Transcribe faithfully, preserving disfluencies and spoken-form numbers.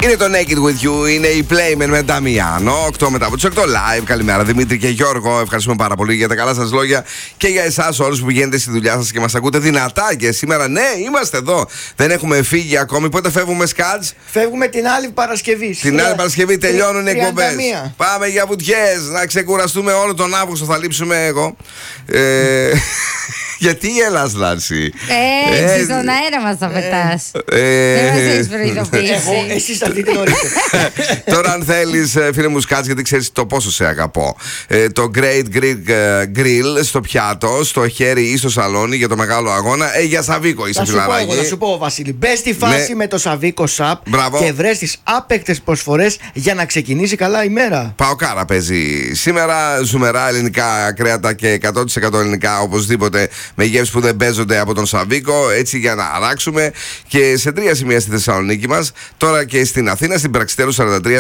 Είναι το Naked With You, είναι η Playmen με Νταμιάνο. οκτώ μετά από τις οκτώ live. Καλημέρα Δημήτρη και Γιώργο. Ευχαριστούμε πάρα πολύ για τα καλά σας λόγια και για εσάς όλους που πηγαίνετε στη δουλειά σας και μας ακούτε δυνατά. Και σήμερα, ναι, είμαστε εδώ. Δεν έχουμε φύγει ακόμη. Πότε φεύγουμε, Σκάτς? Φεύγουμε την άλλη Παρασκευή. Την άλλη Παρασκευή τελειώνουν οι εκπομπές. Πάμε για βουτιές. Να ξεκουραστούμε όλο τον Αύγουστο. Θα λείψουμε εγώ. Ε, γιατί γελάς, Λάρση? Ε, έτσι στον αέρα μας θα πετάς. Δεν μας έχεις προειδοποιήσει. Εσείς θα δείτε νωρίτερα. Τώρα, αν θέλεις, φίλε μου, Σκάτς, γιατί ξέρεις το πόσο σε αγαπώ. Ε, το Great Greek Grill στο πιάτο, στο χέρι ή στο σαλόνι για το μεγάλο αγώνα. Ε, για Σαβίκο είσαι, φιλαράκι. Θα σου πω, Βασίλη, μπες στη φάση ναι. με το Σαβίκο Σαπ και βρες τις άπαικτες προσφορές για να ξεκινήσει καλά η μέρα. Παοκάρα παίζει σήμερα. Ζουμερά ελληνικά κρέατα και εκατό τοις εκατό ελληνικά οπωσδήποτε με γεύσεις που δεν παίζονται από τον Σαβίκο. Έτσι για να αράξουμε. Και σε τρία σημεία στη Θεσσαλονίκη μας. Τώρα και στην Αθήνα, στην Πραξιτέρου σαράντα τρία.